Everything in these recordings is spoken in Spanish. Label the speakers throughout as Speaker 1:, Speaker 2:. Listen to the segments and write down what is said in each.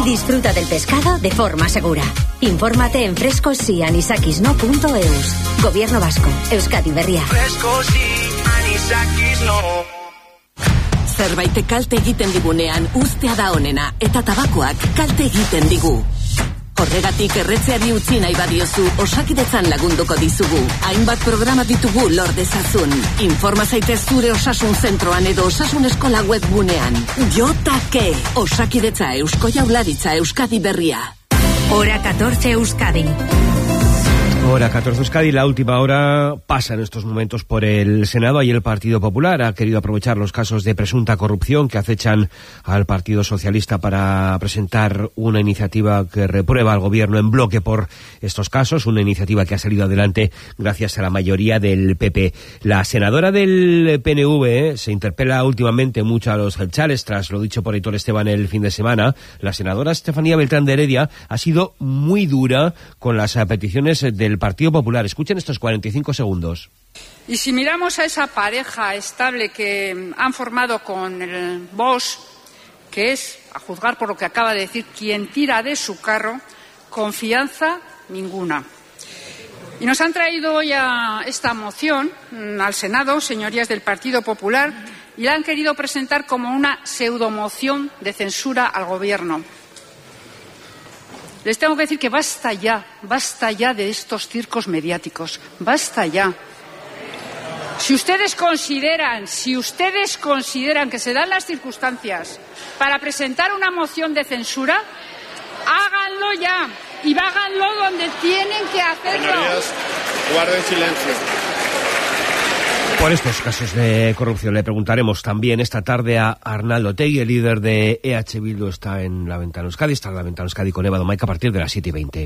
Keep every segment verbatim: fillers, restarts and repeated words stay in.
Speaker 1: Disfruta del pescado de forma segura. Infórmate en frescos y anisakisno punto eus. Gobierno Vasco, Euskadi Berria.
Speaker 2: Frescos y anisakisno.
Speaker 3: Zerbait kalte egiten digunean ustea da onena eta tabakoak kalte egiten digu. Horregatik erretzeari utzi nahi badiozu, Osakidetzan lagunduko dizugu. Hainbat programa ditugu lor dezazun. Informa zaitez zure osasun zentroan edo osasun eskola webgunean. Jotake, Osakidetza Eusko Jaurlaritza Euskadi Berria.
Speaker 1: Hora catorce Euskadi.
Speaker 4: Hora catorce Euskadi, la última hora pasa en estos momentos por el Senado. Ahí el Partido Popular ha querido aprovechar los casos de presunta corrupción que acechan al Partido Socialista para presentar una iniciativa que reprueba al gobierno en bloque por estos casos, una iniciativa que ha salido adelante gracias a la mayoría del P P. La senadora del P N V eh, se interpela últimamente mucho a los jeltzales, tras lo dicho por Aitor Esteban el fin de semana. La senadora Estefanía Beltrán de Heredia ha sido muy dura con las peticiones del Partido Popular. Escuchen estos cuarenta y cinco segundos.
Speaker 5: Y si miramos a esa pareja estable que han formado con el Vox, que es, a juzgar por lo que acaba de decir, quien tira de su carro, confianza ninguna. Y nos han traído hoy a esta moción al Senado, señorías del Partido Popular, y la han querido presentar como una pseudomoción de censura al Gobierno. Les tengo que decir que basta ya, basta ya de estos circos mediáticos, basta ya. Si ustedes consideran, si ustedes consideran que se dan las circunstancias para presentar una moción de censura, háganlo ya y háganlo donde tienen que hacerlo.
Speaker 6: Señorías, guarden silencio.
Speaker 4: Por estos casos de corrupción le preguntaremos también esta tarde a Arnaldo Otegi, el líder de E H Bildu. Está en La Ventana Euskadi, está en La Ventana Euskadi con Eva Domaica a partir de las siete y veinte.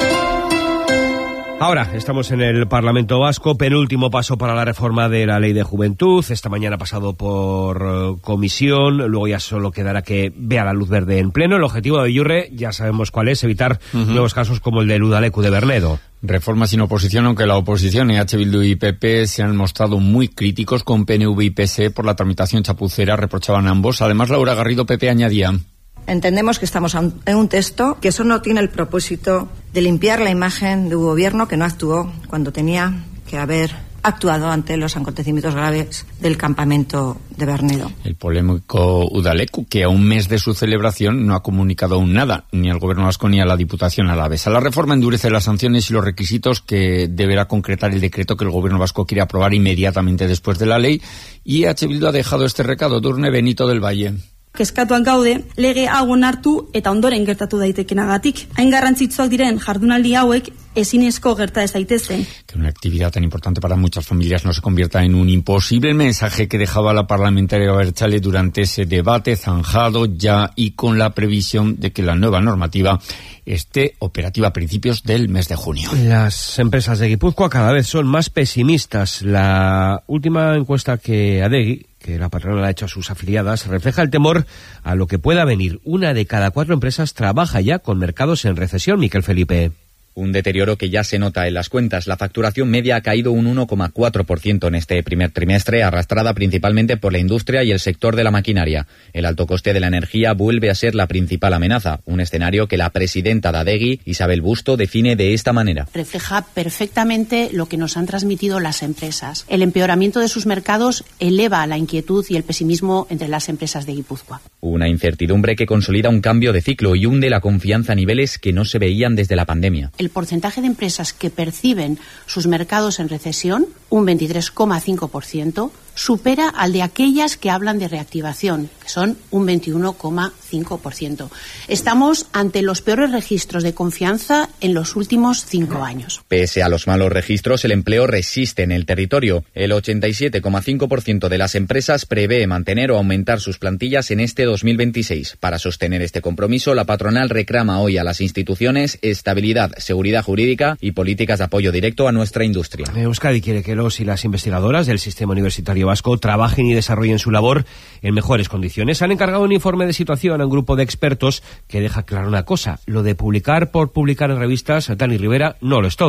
Speaker 4: Ahora estamos en el Parlamento Vasco, penúltimo paso para la reforma de la Ley de Juventud. Esta mañana ha pasado por uh, comisión, luego ya solo quedará que vea la luz verde en pleno. El objetivo de Yurre ya sabemos cuál es, evitar uh-huh. nuevos casos como el de Udaleku de Bernedo.
Speaker 7: Reforma sin oposición, aunque la oposición, E H Bildu y P P, se han mostrado muy críticos con P N V y P S E por la tramitación chapucera, reprochaban ambos. Además, Laura Garrido, P P, añadía:
Speaker 8: entendemos que estamos en un texto que solo tiene el propósito de limpiar la imagen de un gobierno que no actuó cuando tenía que haber actuado ante los acontecimientos graves del campamento de Bernedo.
Speaker 7: El polémico Udaleku, que a un mes de su celebración no ha comunicado aún nada, ni al Gobierno vasco ni a la Diputación alavesa. La reforma endurece las sanciones y los requisitos que deberá concretar el decreto que el Gobierno vasco quiere aprobar inmediatamente después de la ley, y E H Bildu ha dejado este recado. Durne Benito del Valle.
Speaker 9: Kezkatuan gaude, lege hau onartu eta ondoren gertatu daitekenagatik. Hain garrantzitsuak diren jardunaldi hauek ezinezko gerta ez daitezen.
Speaker 7: Que una actividad tan importante para muchas familias no se convierta en un imposible, mensaje que dejaba la parlamentaria Abertzale durante ese debate zanjado ya y con la previsión de que la nueva normativa esté operativa a principios del mes de junio.
Speaker 4: Las empresas de Guipúzcoa cada vez son más pesimistas. La última encuesta que Adegi, que la patronal ha hecho a sus afiliadas, refleja el temor a lo que pueda venir. Una de cada cuatro empresas trabaja ya con mercados en recesión. Miquel Felipe.
Speaker 10: Un deterioro que ya se nota en las cuentas. La facturación media ha caído un uno coma cuatro por ciento en este primer trimestre, arrastrada principalmente por la industria y el sector de la maquinaria. El alto coste de la energía vuelve a ser la principal amenaza, un escenario que la presidenta de Adegi, Isabel Busto, define de esta manera.
Speaker 11: Refleja perfectamente lo que nos han transmitido las empresas. El empeoramiento de sus mercados eleva la inquietud y el pesimismo entre las empresas de Guipúzcoa.
Speaker 10: Una incertidumbre que consolida un cambio de ciclo y hunde la confianza a niveles que no se veían desde la pandemia.
Speaker 11: El porcentaje de empresas que perciben sus mercados en recesión, un veintitrés coma cinco por ciento, supera al de aquellas que hablan de reactivación, que son un veintiuno coma cinco por ciento. Estamos ante los peores registros de confianza en los últimos cinco años.
Speaker 10: Pese a los malos registros, el empleo resiste en el territorio. El ochenta y siete coma cinco por ciento de las empresas prevé mantener o aumentar sus plantillas en este dos mil veintiséis. Para sostener este compromiso, la patronal reclama hoy a las instituciones estabilidad, seguridad jurídica y políticas de apoyo directo a nuestra industria.
Speaker 4: Euskadi quiere que los y las investigadoras del sistema universitario vasco trabajen y desarrollen su labor en mejores condiciones. Han encargado un informe de situación a un grupo de expertos que deja clara una cosa: lo de publicar por publicar en revistas, Dani Rivera, no lo es todo.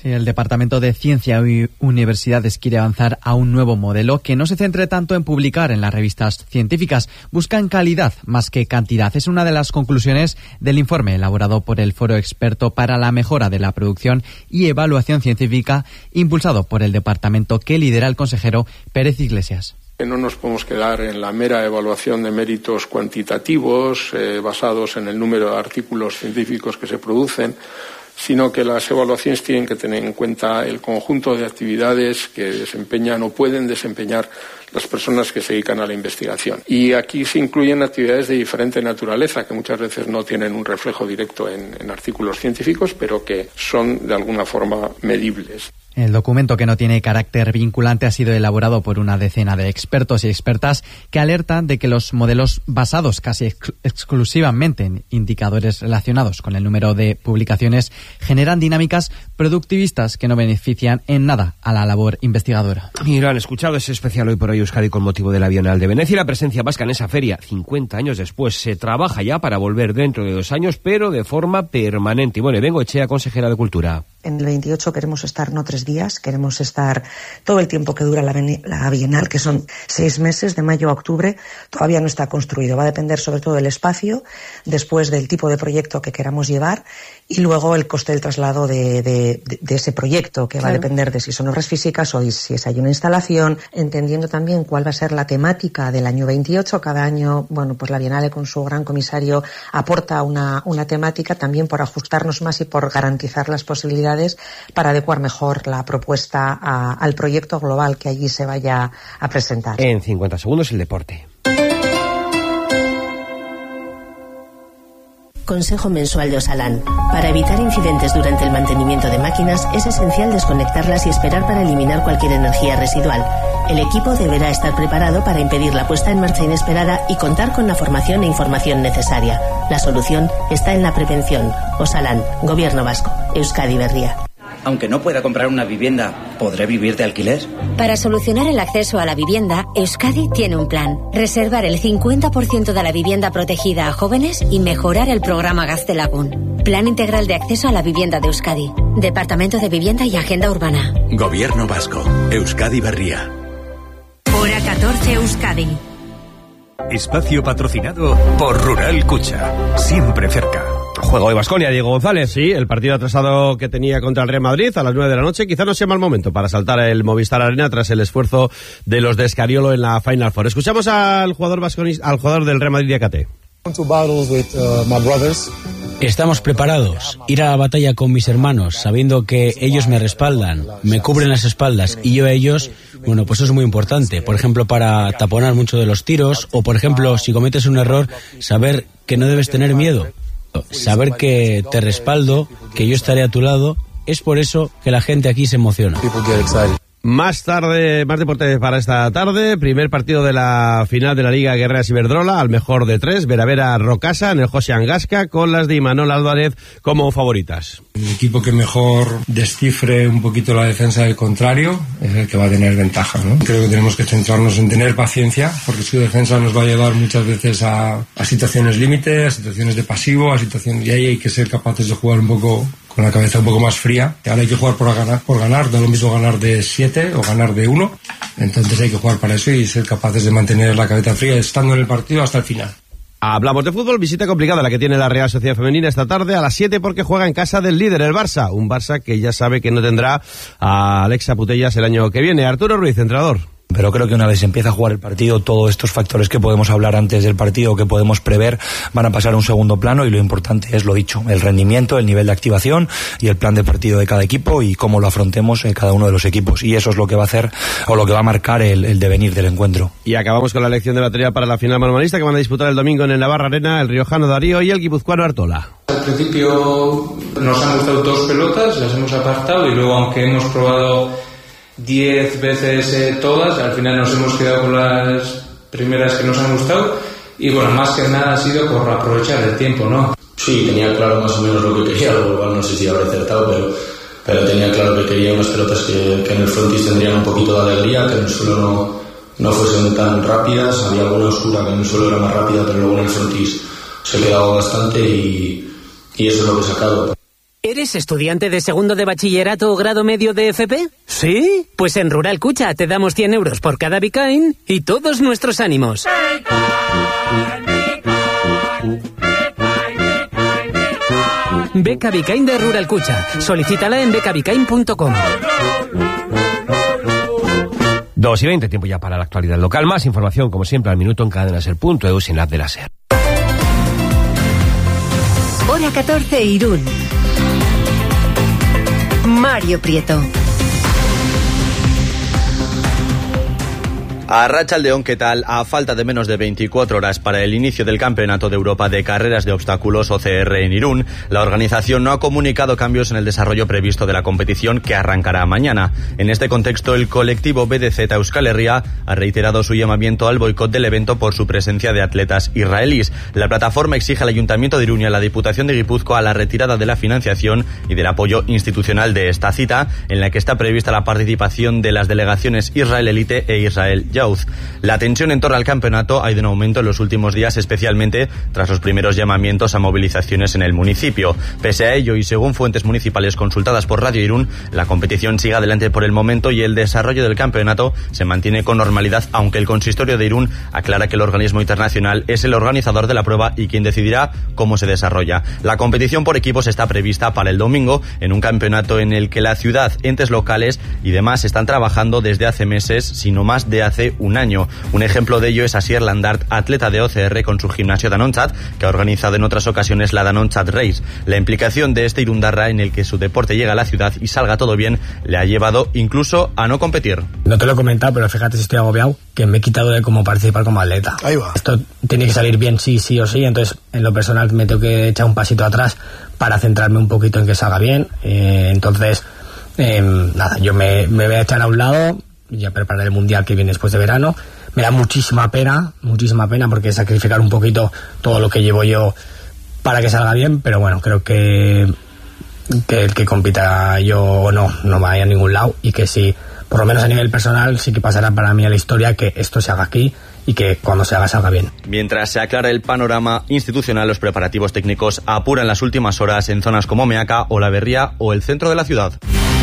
Speaker 12: El Departamento de Ciencia y Universidades quiere avanzar a un nuevo modelo que no se centre tanto en publicar en las revistas científicas. Buscan calidad más que cantidad. Es una de las conclusiones del informe elaborado por el Foro Experto para la Mejora de la Producción y Evaluación Científica, impulsado por el departamento que lidera el consejero Pérez Iglesias.
Speaker 13: No nos podemos quedar en la mera evaluación de méritos cuantitativos eh, basados en el número de artículos científicos que se producen, sino que las evaluaciones tienen que tener en cuenta el conjunto de actividades que desempeñan o pueden desempeñar las personas que se dedican a la investigación. Y aquí se incluyen actividades de diferente naturaleza, que muchas veces no tienen un reflejo directo en, en artículos científicos, pero que son de alguna forma medibles.
Speaker 12: El documento, que no tiene carácter vinculante, ha sido elaborado por una decena de expertos y expertas que alertan de que los modelos basados casi ex- exclusivamente en indicadores relacionados con el número de publicaciones generan dinámicas productivistas que no benefician en nada a la labor investigadora.
Speaker 4: Y lo han escuchado, es especial hoy por hoy Euskadi con motivo de la Bienal de Venecia y la presencia vasca en esa feria cincuenta años después. Se trabaja ya para volver dentro de dos años, pero de forma permanente. Y bueno, Bengoechea, consejera de Cultura.
Speaker 14: En el veintiocho queremos estar no tres días, queremos estar todo el tiempo que dura la, la Bienal, que son seis meses, de mayo a octubre. Todavía no está construido. Va a depender sobre todo del espacio, después del tipo de proyecto que queramos llevar y luego el coste del traslado de, de, de, de ese proyecto, que claro, va a depender de si son obras físicas o de si es hay una instalación, entendiendo también cuál va a ser la temática del año veintiocho. Cada año, bueno, pues la Bienal con su gran comisario aporta una, una temática también por ajustarnos más y por garantizar las posibilidades para adecuar mejor la propuesta a, al proyecto global que allí se vaya a presentar.
Speaker 4: En cincuenta segundos el deporte.
Speaker 15: Consejo mensual de Osalan. Para evitar incidentes durante el mantenimiento de máquinas es esencial desconectarlas y esperar para eliminar cualquier energía residual. El equipo deberá estar preparado para impedir la puesta en marcha inesperada y contar con la formación e información necesaria. La solución está en la prevención. Osalan, Gobierno Vasco, Euskadi Berria.
Speaker 16: Aunque no pueda comprar una vivienda, ¿podré vivir de alquiler?
Speaker 1: Para solucionar el acceso a la vivienda, Euskadi tiene un plan. Reservar el cincuenta por ciento de la vivienda protegida a jóvenes y mejorar el programa Gaztelagun. Plan integral de acceso a la vivienda de Euskadi. Departamento de Vivienda y Agenda Urbana.
Speaker 17: Gobierno Vasco, Euskadi Berria.
Speaker 1: Hora catorce Euskadi.
Speaker 17: Espacio patrocinado por Rural Cucha. Siempre cerca.
Speaker 4: Juega hoy Baskonia, Diego González.
Speaker 18: Sí, el partido atrasado que tenía contra el Real Madrid a las nueve de la noche quizá no sea mal momento para saltar el Movistar Arena tras el esfuerzo de los de Escariolo en la Final Four. Escuchamos al jugador vasconista, al jugador del Real Madrid de Acate.
Speaker 19: Estamos preparados. Ir a la batalla con mis hermanos, sabiendo que ellos me respaldan, me cubren las espaldas y yo a ellos, bueno, pues eso es muy importante. Por ejemplo, para taponar mucho de los tiros o, por ejemplo, si cometes un error, saber que no debes tener miedo. Saber que te respaldo, que yo estaré a tu lado, es por eso que la gente aquí se emociona.
Speaker 18: Más tarde, más deporte para esta tarde. Primer partido de la final de la Liga Guerreras Iberdrola, al mejor de tres. Veravera Rocasa en el José Angasca, con las de Imanol Álvarez como favoritas.
Speaker 20: El equipo que mejor descifre un poquito la defensa del contrario es el que va a tener ventaja, ¿no? Creo que tenemos que centrarnos en tener paciencia, porque su defensa nos va a llevar muchas veces a, a situaciones límite, a situaciones de pasivo, a situaciones, y ahí hay que ser capaces de jugar un poco con la cabeza un poco más fría. Ahora hay que jugar por ganar, por ganar, da lo mismo ganar de siete o ganar de uno. Entonces hay que jugar para eso y ser capaces de mantener la cabeza fría estando en el partido hasta el final.
Speaker 18: Hablamos de fútbol, visita complicada la que tiene la Real Sociedad Femenina esta tarde a las siete porque juega en casa del líder, el Barça. Un Barça que ya sabe que no tendrá a Alexa Putellas el año que viene. Arturo Ruiz, entrenador.
Speaker 21: Pero creo que una vez empieza a jugar el partido, todos estos factores que podemos hablar antes del partido, que podemos prever, van a pasar a un segundo plano y lo importante es lo dicho, el rendimiento, el nivel de activación y el plan de partido de cada equipo y cómo lo afrontemos en cada uno de los equipos. Y eso es lo que va a hacer o lo que va a marcar el, el devenir del encuentro.
Speaker 18: Y acabamos con la elección de batería para la final manualista que van a disputar el domingo en el Navarra Arena, el riojano Darío y el guipuzcoano Artola.
Speaker 22: Al principio nos han gustado dos pelotas, las hemos apartado y luego aunque hemos probado diez veces eh, todas, al final nos hemos quedado con las primeras que nos han gustado y bueno, más que nada ha sido por aprovechar el tiempo, ¿no?
Speaker 23: Sí, tenía claro más o menos lo que quería, lo cual no sé si habré acertado, pero, pero tenía claro que quería unas pelotas que, que en el frontis tendrían un poquito de alegría, que en el suelo no, no fuesen tan rápidas, había alguna oscura que en el suelo era más rápida, pero luego en el frontis se quedaba bastante y, y eso es lo que he sacado.
Speaker 2: ¿Eres estudiante de segundo de bachillerato o grado medio de F P? ¿Sí? Pues en Rural Cucha te damos cien euros por cada Bitcoin y todos nuestros ánimos. Beca Bitcoin de Rural Cucha. Solicítala en beca bitcoin punto com.
Speaker 4: dos y veinte, tiempo ya para la actualidad local. Más información, como siempre, al minuto en cadena ser punto e u sin la app de la SER.
Speaker 3: Hora catorce, Irún. Mario Prieto.
Speaker 10: A Arratsaldeon, ¿qué tal? A falta de menos de veinticuatro horas para el inicio del Campeonato de Europa de Carreras de Obstáculos O C R en Irún, la organización no ha comunicado cambios en el desarrollo previsto de la competición que arrancará mañana. En este contexto, el colectivo B D Z Euskal Herria ha reiterado su llamamiento al boicot del evento por su presencia de atletas israelíes. La plataforma exige al Ayuntamiento de Irún y a la Diputación de Guipúzcoa la retirada de la financiación y del apoyo institucional de esta cita, en la que está prevista la participación de las delegaciones Israel Elite e Israel Youth. La tensión en torno al campeonato ha ido en aumento en los últimos días, especialmente tras los primeros llamamientos a movilizaciones en el municipio. Pese a ello, y según fuentes municipales consultadas por Radio Irún, la competición sigue adelante por el momento y el desarrollo del campeonato se mantiene con normalidad, aunque el consistorio de Irún aclara que el organismo internacional es el organizador de la prueba y quien decidirá cómo se desarrolla. La competición por equipos está prevista para el domingo, en un campeonato en el que la ciudad, entes locales y demás están trabajando desde hace meses, sino más de hace un año. Un ejemplo de ello es Asier Landart, atleta de O C R con su gimnasio Danontzat, que ha organizado en otras ocasiones la Danontzat Race. La implicación de este irundarra en el que su deporte llega a la ciudad y salga todo bien le ha llevado incluso a no competir.
Speaker 5: No te lo he comentado, pero fíjate si estoy agobiado, que me he quitado de cómo participar como atleta. Ahí va. Esto tiene que salir bien sí, sí o sí, entonces en lo personal me tengo que echar un pasito atrás para centrarme un poquito en que salga bien. Eh, entonces, eh, nada, yo me, me voy a echar a un lado, ya preparar el mundial que viene después de verano. Me da muchísima pena, muchísima pena porque sacrificar un poquito todo lo que llevo yo para que salga bien, pero bueno, creo que, que el que compita yo o no, no vaya a ningún lado y que sí, por lo menos a nivel personal, sí que pasará para mí a la historia que esto se haga aquí y que cuando se haga salga bien.
Speaker 10: Mientras se aclara el panorama institucional, los preparativos técnicos apuran las últimas horas en zonas como Meaca, Olaberria o el centro de la ciudad.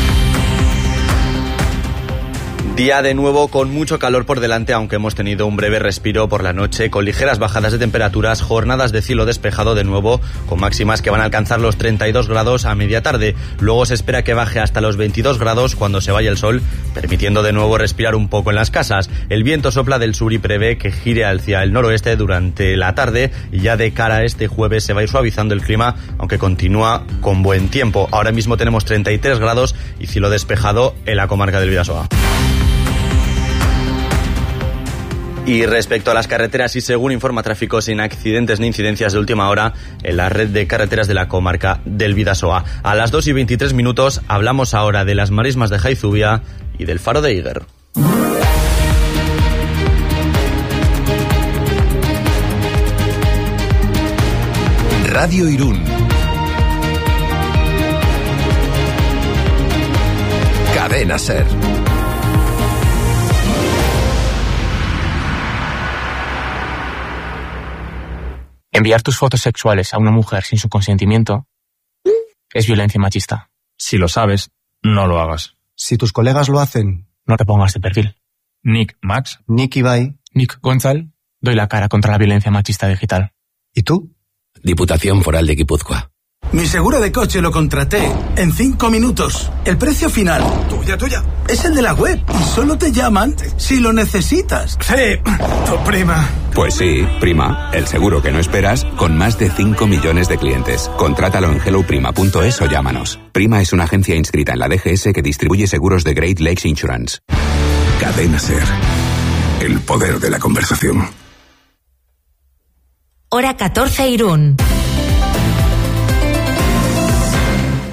Speaker 10: Día de nuevo con mucho calor por delante, aunque hemos tenido un breve respiro por la noche, con ligeras bajadas de temperaturas, jornadas de cielo despejado de nuevo, con máximas que van a alcanzar los treinta y dos grados a media tarde. Luego se espera que baje hasta los veintidós grados cuando se vaya el sol, permitiendo de nuevo respirar un poco en las casas. El viento sopla del sur y prevé que gire hacia el noroeste durante la tarde, y ya de cara a este jueves se va a ir suavizando el clima, aunque continúa con buen tiempo. Ahora mismo tenemos treinta y tres grados y cielo despejado en la comarca del Bidasoa. Y respecto a las carreteras, y según informa Tráfico, sin accidentes ni incidencias de última hora en la red de carreteras de la comarca del Bidasoa. A las dos y veintitrés minutos hablamos ahora de las marismas de Jaizubia y del faro de Iger.
Speaker 17: Radio Irún. Cadena SER.
Speaker 24: Enviar tus fotos sexuales a una mujer sin su consentimiento es violencia machista.
Speaker 25: Si lo sabes, no lo hagas.
Speaker 26: Si tus colegas lo hacen,
Speaker 24: no te pongas de perfil.
Speaker 25: Nick Max.
Speaker 26: Nick Ibai.
Speaker 24: Nick Gonzal. Doy la cara contra la violencia machista digital.
Speaker 26: ¿Y tú?
Speaker 27: Diputación Foral de Guipúzcoa.
Speaker 28: Mi seguro de coche lo contraté en cinco minutos. El precio final, tuya, tuya, es el de la web y solo te llaman si lo necesitas. Sí, tu prima.
Speaker 27: Pues sí, prima, el seguro que no esperas con más de cinco millones de clientes. Contrátalo en hello prima punto es o llámanos. Prima es una agencia inscrita en la D G S que distribuye seguros de Great Lakes Insurance.
Speaker 17: Cadena SER. El poder de la conversación.
Speaker 3: Hora catorce, Irún.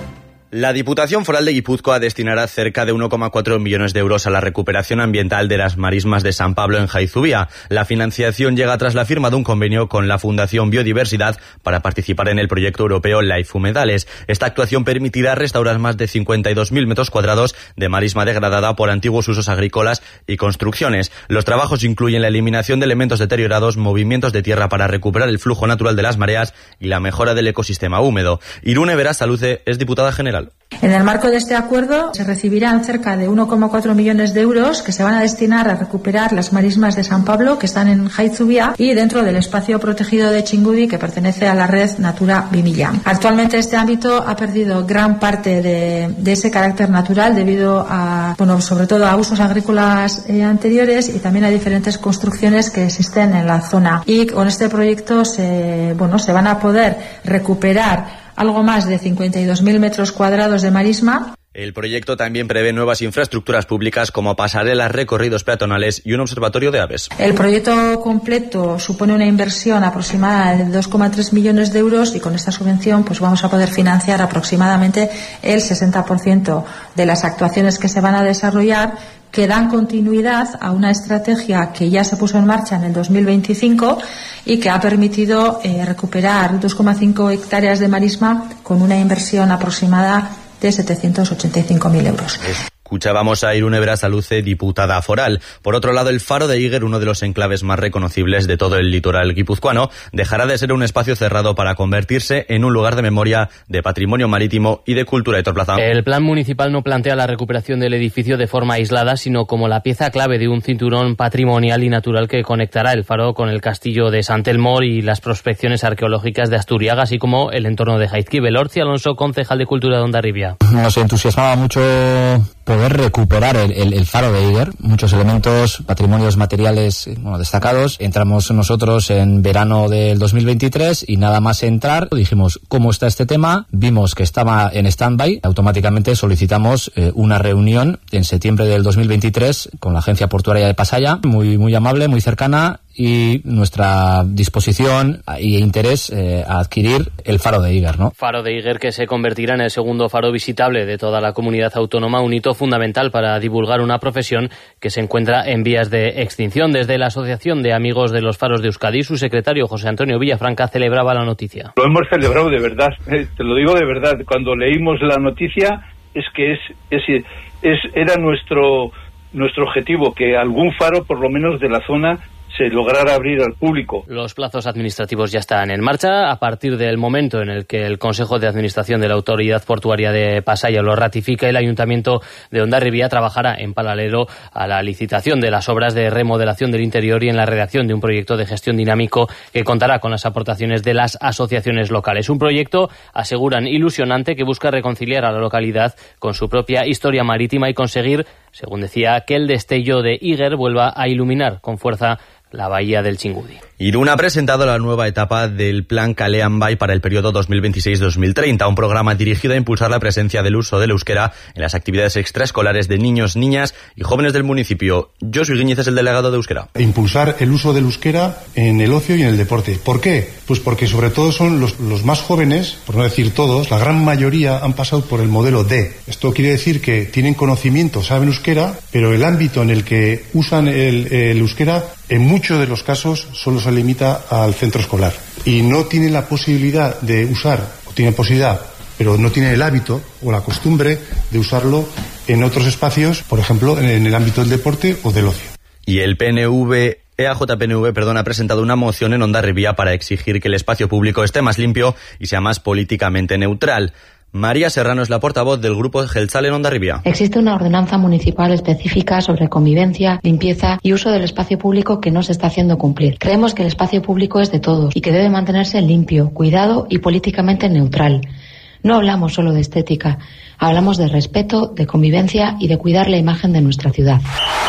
Speaker 6: La Diputación Foral de Guipúzcoa destinará cerca de uno coma cuatro millones de euros a la recuperación ambiental de las marismas de San Pablo en Jaizubia. La financiación llega tras la firma de un convenio con la Fundación Biodiversidad para participar en el proyecto europeo Life Humedales. Esta actuación permitirá restaurar más de cincuenta y dos mil metros cuadrados de marisma degradada por antiguos usos agrícolas y construcciones. Los trabajos incluyen la eliminación de elementos deteriorados, movimientos de tierra para recuperar el flujo natural de las mareas y la mejora del ecosistema húmedo. Irune Berasaluce es diputada general.
Speaker 7: En el marco de este acuerdo se recibirán cerca de uno coma cuatro millones de euros que se van a destinar a recuperar las marismas de San Pablo que están en Jaizubia y dentro del espacio protegido de Txingudi que pertenece a la red Natura dos mil. Actualmente este ámbito ha perdido gran parte de, de ese carácter natural debido a, bueno, sobre todo a usos agrícolas eh, anteriores y también a diferentes construcciones que existen en la zona. Y con este proyecto se, bueno, se van a poder recuperar algo más de cincuenta y dos mil metros cuadrados de marisma.
Speaker 6: El proyecto también prevé nuevas infraestructuras públicas como pasarelas, recorridos peatonales y un observatorio de aves.
Speaker 7: El proyecto completo supone una inversión aproximada de dos coma tres millones de euros y con esta subvención pues vamos a poder financiar aproximadamente el sesenta por ciento de las actuaciones que se van a desarrollar, que dan continuidad a una estrategia que ya se puso en marcha en el dos mil veinticinco y que ha permitido eh, recuperar dos coma cinco hectáreas de marisma con una inversión aproximada de setecientos ochenta y cinco mil euros.
Speaker 6: Escuchábamos a Irune Berasaluce, diputada foral. Por otro lado, el Faro de Íger, uno de los enclaves más reconocibles de todo el litoral guipuzcoano, dejará de ser un espacio cerrado para convertirse en un lugar de memoria, de patrimonio marítimo y de cultura. Héctor Plaza.
Speaker 8: El plan municipal no plantea la recuperación del edificio de forma aislada, sino como la pieza clave de un cinturón patrimonial y natural que conectará el Faro con el castillo de Sant Elmo y las prospecciones arqueológicas de Asturiaga, así como el entorno de Jaizkibel. Ortzi Alonso, concejal de Cultura de Hondarribia.
Speaker 9: Nos entusiasmaba mucho poder recuperar el, el, el Faro de Íger, muchos elementos, patrimonios materiales bueno, destacados. Entramos nosotros en verano del dos mil veintitrés y nada más entrar, dijimos cómo está este tema, vimos que estaba en stand-by, automáticamente solicitamos eh, una reunión en septiembre del dos mil veintitrés con la Agencia Portuaria de Pasaya, muy, muy amable, muy cercana, y nuestra disposición e interés eh, a adquirir el Faro de Íger, ¿no?
Speaker 8: Faro de Íger que se convertirá en el segundo faro visitable de toda la comunidad autónoma, un hito fundamental para divulgar una profesión que se encuentra en vías de extinción. Desde la Asociación de Amigos de los Faros de Euskadi, su secretario José Antonio Villafranca celebraba la noticia.
Speaker 11: Lo hemos celebrado de verdad, te lo digo de verdad. Cuando leímos la noticia es que es, es, es era nuestro nuestro objetivo que algún faro, por lo menos de la zona, se lograra abrir al público.
Speaker 8: Los plazos administrativos ya están en marcha. A partir del momento en el que el Consejo de Administración de la Autoridad Portuaria de Pasaya lo ratifica, el Ayuntamiento de Hondarribia trabajará en paralelo a la licitación de las obras de remodelación del interior y en la redacción de un proyecto de gestión dinámico que contará con las aportaciones de las asociaciones locales. Un proyecto, aseguran, ilusionante que busca reconciliar a la localidad con su propia historia marítima y conseguir, según decía, que el destello de Íger vuelva a iluminar con fuerza la bahía del Txingudi.
Speaker 6: Irún ha presentado la nueva etapa del Plan Kalean Bai para el periodo dos mil veintiséis dos mil treinta, un programa dirigido a impulsar la presencia del uso del euskera en las actividades extraescolares de niños, niñas y jóvenes del municipio. Josu Guiñez es el delegado de euskera.
Speaker 12: Impulsar el uso del euskera en el ocio y en el deporte. ¿Por qué? Pues porque sobre todo son los, los más jóvenes, por no decir todos, la gran mayoría han pasado por el modelo D. Esto quiere decir que tienen conocimiento, saben euskera, pero el ámbito en el que usan el, el euskera en muchos de los casos solo se limita al centro escolar y no tienen la posibilidad de usar, o tienen posibilidad, pero no tienen el hábito o la costumbre de usarlo en otros espacios, por ejemplo, en el ámbito del deporte o del ocio.
Speaker 6: Y el P N V... E A J P N V, perdón, ha presentado una moción en Hondarribia para exigir que el espacio público esté más limpio y sea más políticamente neutral. María Serrano es la portavoz del grupo Jeltzale en Hondarribia.
Speaker 13: Existe una ordenanza municipal específica sobre convivencia, limpieza y uso del espacio público que no se está haciendo cumplir. Creemos que el espacio público es de todos y que debe mantenerse limpio, cuidado y políticamente neutral. No hablamos solo de estética, hablamos de respeto, de convivencia y de cuidar la imagen de nuestra ciudad.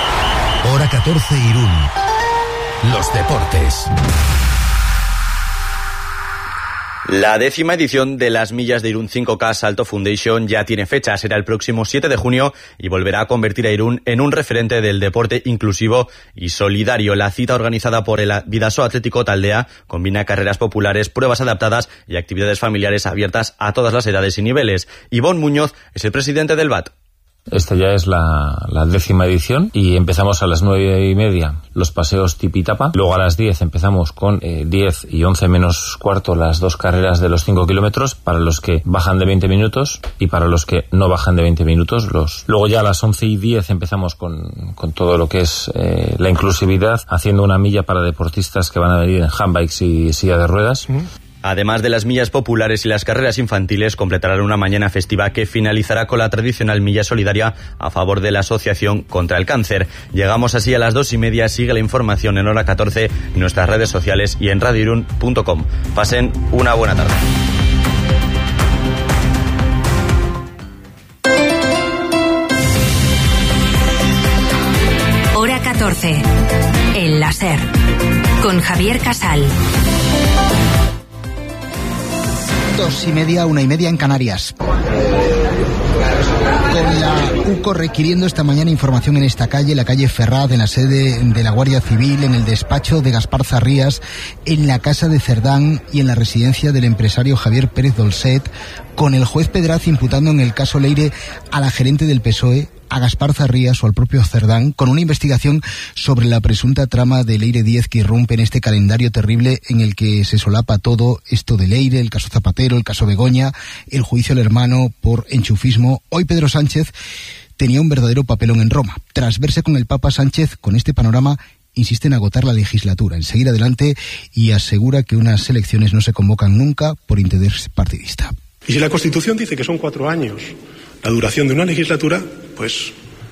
Speaker 14: Hora catorce, Irún. Los deportes.
Speaker 6: La décima edición de las millas de Irún cinco K Salto Foundation ya tiene fecha, será el próximo siete de junio y volverá a convertir a Irún en un referente del deporte inclusivo y solidario. La cita, organizada por el Bidasoa Atlético Taldea, combina carreras populares, pruebas adaptadas y actividades familiares abiertas a todas las edades y niveles. Ivonne Muñoz es el presidente del B A T.
Speaker 1: Esta ya es la, la décima edición y empezamos a las nueve y media los paseos tipitapa. Luego a las diez empezamos con eh, diez y once menos cuarto las dos carreras de los cinco kilómetros para los que bajan de veinte minutos y para los que no bajan de veinte minutos. Los... Luego ya a las once y diez empezamos con, con todo lo que es eh, la inclusividad, haciendo una milla para deportistas que van a venir en handbikes y silla de ruedas. Uh-huh.
Speaker 6: Además de las millas populares y las carreras infantiles, completarán una mañana festiva que finalizará con la tradicional milla solidaria a favor de la Asociación contra el Cáncer. Llegamos así a las dos y media. Sigue la información en Hora catorce, en nuestras redes sociales y en radio irún punto com. Pasen una buena tarde.
Speaker 3: Hora catorce. El láser. Con Javier Casal.
Speaker 15: Dos y media, una y media en Canarias. Con la U C O requiriendo esta mañana información en esta calle, la calle Ferraz, en la sede de la Guardia Civil, en el despacho de Gaspar Zarrías, en la casa de Cerdán y en la residencia del empresario Javier Pérez Dolcet, con el juez Pedraz imputando en el caso Leire a la gerente del P S O E, a Gaspar Zarrías o al propio Cerdán, con una investigación sobre la presunta trama de Leire Díez que irrumpe en este calendario terrible en el que se solapa todo esto de Leire, el caso Zapatero, el caso Begoña, el juicio al hermano por enchufismo. Hoy Pedro Sánchez tenía un verdadero papelón en Roma. Tras verse con el Papa, Sánchez, con este panorama, insiste en agotar la legislatura, en seguir adelante, y asegura que unas elecciones no se convocan nunca por interés partidista.
Speaker 16: Y si la Constitución dice que son cuatro años la duración de una legislatura, pues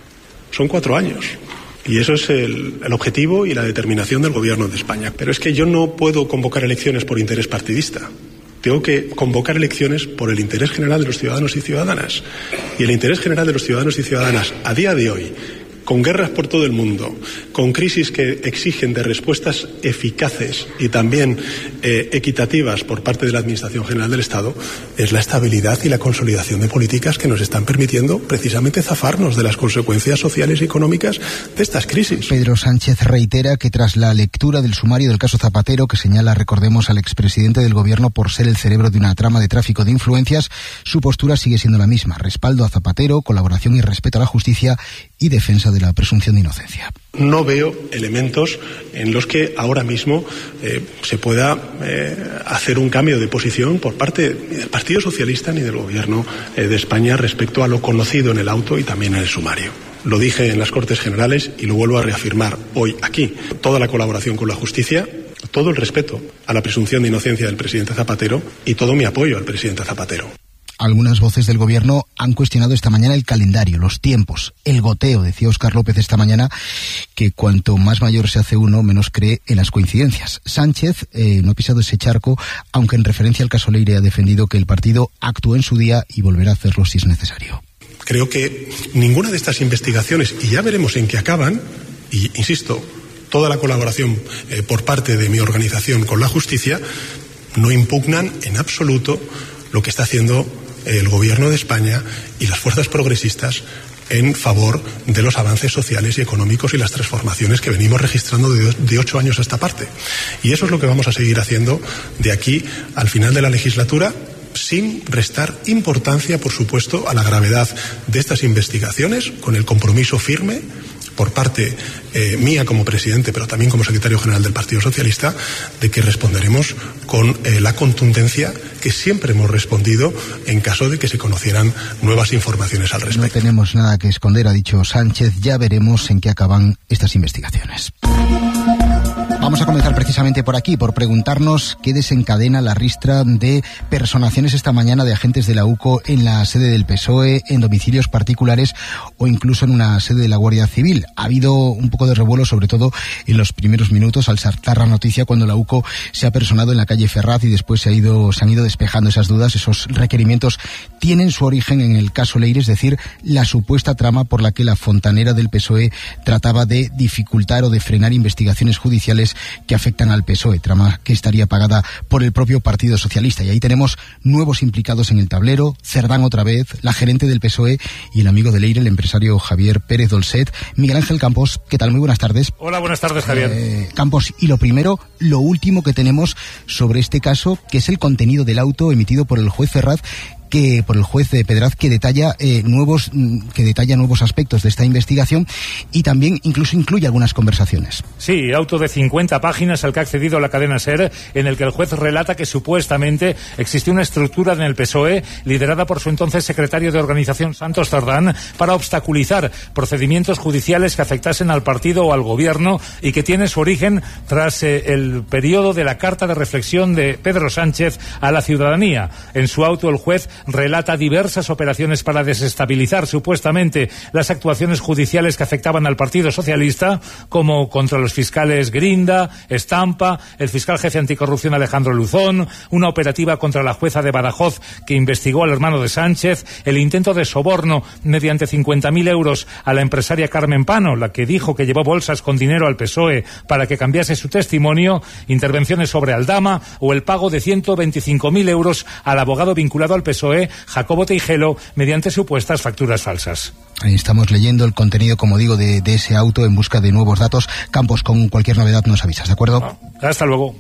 Speaker 16: son cuatro años. Y eso es el, el objetivo y la determinación del Gobierno de España. Pero es que yo no puedo convocar elecciones por interés partidista. Tengo que convocar elecciones por el interés general de los ciudadanos y ciudadanas. Y el interés general de los ciudadanos y ciudadanas a día de hoy, con guerras por todo el mundo, con crisis que exigen de respuestas eficaces y también eh, equitativas por parte de la Administración General del Estado, es la estabilidad y la consolidación de políticas que nos están permitiendo precisamente zafarnos de las consecuencias sociales y económicas de estas crisis.
Speaker 15: Pedro Sánchez reitera que tras la lectura del sumario del caso Zapatero, que señala, recordemos, al expresidente del Gobierno por ser el cerebro de una trama de tráfico de influencias, su postura sigue siendo la misma: respaldo a Zapatero, colaboración y respeto a la justicia y defensa de la presunción de inocencia.
Speaker 16: No veo elementos en los que ahora mismo eh, se pueda eh, hacer un cambio de posición por parte ni del Partido Socialista ni del Gobierno eh, de España respecto a lo conocido en el auto y también en el sumario. Lo dije en las Cortes Generales y lo vuelvo a reafirmar hoy aquí. Toda la colaboración con la justicia, todo el respeto a la presunción de inocencia del presidente Zapatero y todo mi apoyo al presidente Zapatero.
Speaker 15: Algunas voces del Gobierno han cuestionado esta mañana el calendario, los tiempos, el goteo. Decía Óscar López esta mañana que cuanto más mayor se hace uno, menos cree en las coincidencias. Sánchez eh, no ha pisado ese charco, aunque en referencia al caso Leire ha defendido que el partido actuó en su día y volverá a hacerlo si es necesario.
Speaker 16: Creo que ninguna de estas investigaciones, y ya veremos en qué acaban, y insisto, toda la colaboración eh, por parte de mi organización con la justicia, no impugnan en absoluto lo que está haciendo el Gobierno de España y las fuerzas progresistas en favor de los avances sociales y económicos y las transformaciones que venimos registrando de, de ocho años a esta parte. Y eso es lo que vamos a seguir haciendo de aquí al final de la legislatura, sin restar importancia, por supuesto, a la gravedad de estas investigaciones, con el compromiso firme por parte eh, mía como presidente, pero también como secretario general del Partido Socialista, de que responderemos con eh, la contundencia que siempre hemos respondido en caso de que se conocieran nuevas informaciones al respecto.
Speaker 15: No tenemos nada que esconder, ha dicho Sánchez. Ya veremos en qué acaban estas investigaciones. Vamos a comenzar precisamente por aquí, por preguntarnos qué desencadena la ristra de personaciones esta mañana de agentes de la U C O en la sede del P S O E, en domicilios particulares o incluso en una sede de la Guardia Civil. Ha habido un poco de revuelo, sobre todo en los primeros minutos, al saltar la noticia cuando la U C O se ha personado en la calle Ferraz y después se ha ido, se han ido despejando esas dudas. Esos requerimientos tienen su origen en el caso Leire, es decir, la supuesta trama por la que la fontanera del P S O E trataba de dificultar o de frenar investigaciones judiciales que afectan al P S O E, trama que estaría pagada por el propio Partido Socialista. Y ahí tenemos nuevos implicados en el tablero, Cerdán otra vez, la gerente del P S O E y el amigo de Leire, el empresario Javier Pérez Dolcet. Miguel Ángel Campos, ¿qué tal? Muy buenas tardes.
Speaker 2: Hola, buenas tardes, Javier.
Speaker 15: Eh, Campos, y lo primero, lo último que tenemos sobre este caso, que es el contenido del auto emitido por el juez Ferraz, que por el juez de Pedraz, que detalla eh, nuevos que detalla nuevos aspectos de esta investigación y también incluso incluye algunas conversaciones.
Speaker 2: Sí, auto de cincuenta páginas al que ha accedido la cadena SER, en el que el juez relata que supuestamente existió una estructura en el P S O E liderada por su entonces secretario de organización Santos Cerdán para obstaculizar procedimientos judiciales que afectasen al partido o al gobierno y que tiene su origen tras eh, el periodo de la carta de reflexión de Pedro Sánchez a la ciudadanía. En su auto el juez relata diversas operaciones para desestabilizar supuestamente las actuaciones judiciales que afectaban al Partido Socialista, como contra los fiscales Grinda, Estampa, el fiscal jefe anticorrupción Alejandro Luzón, una operativa contra la jueza de Badajoz que investigó al hermano de Sánchez, el intento de soborno mediante cincuenta mil euros a la empresaria Carmen Pano, la que dijo que llevó bolsas con dinero al P S O E para que cambiase su testimonio, intervenciones sobre Aldama o el pago de ciento veinticinco mil euros al abogado vinculado al P S O E, Jacobo Teijelo, mediante supuestas facturas falsas.
Speaker 15: Ahí estamos leyendo el contenido, como digo, de, de ese auto en busca de nuevos datos. Campos, con cualquier novedad nos avisas, ¿de acuerdo?
Speaker 2: Ah, hasta luego.